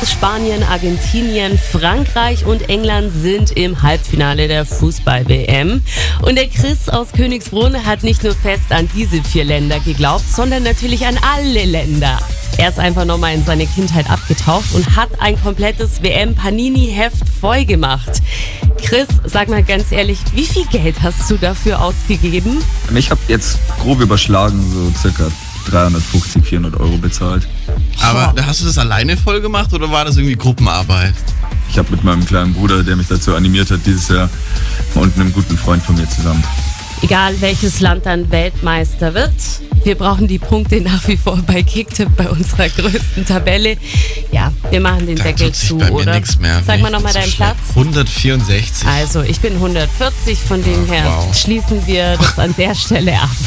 Spanien, Argentinien, Frankreich und England sind im Halbfinale der Fußball-WM. Und der Chris aus Königsbrunn hat nicht nur fest an diese 4 Länder geglaubt, sondern natürlich an alle Länder. Er ist einfach nochmal in seine Kindheit abgetaucht und hat ein komplettes WM-Panini-Heft voll gemacht. Chris, sag mal ganz ehrlich, wie viel Geld hast du dafür ausgegeben? Ich habe jetzt grob überschlagen, so circa 350, 400 Euro bezahlt. Aber hast du das alleine voll gemacht oder war das irgendwie Gruppenarbeit? Ich habe mit meinem kleinen Bruder, der mich dazu animiert hat, dieses Jahr und einem guten Freund von mir zusammen. Egal welches Land dann Weltmeister wird, wir brauchen die Punkte nach wie vor bei Kicktipp, bei unserer größten Tabelle. Ja, wir machen den Deckel zu, bei mir oder? Nix mehr. Sag mal nochmal deinen Platz. 164. Also, ich bin 140, von dem her wow. schließen wir das an der Stelle ab.